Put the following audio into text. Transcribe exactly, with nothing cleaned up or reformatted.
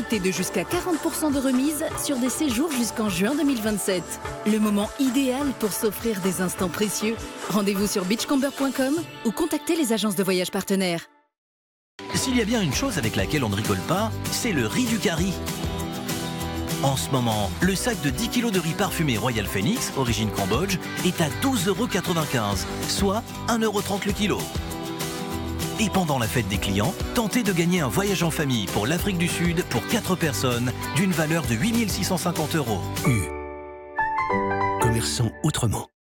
profitez de jusqu'à quarante pour cent de remise sur des séjours jusqu'en juin deux mille vingt-sept. Le moment idéal pour s'offrir des instants précieux. Rendez-vous sur beachcomber point com ou contactez les agences de voyage partenaires. S'il y a bien une chose avec laquelle on ne rigole pas, c'est le riz du Cari. En ce moment, le sac de dix kilos de riz parfumé Royal Phoenix, origine Cambodge, est à douze euros quatre-vingt-quinze, soit un euro trente le kilo. Et pendant la fête des clients, tentez de gagner un voyage en famille pour l'Afrique du Sud pour quatre personnes d'une valeur de huit mille six cent cinquante euros. U. Commerçant autrement.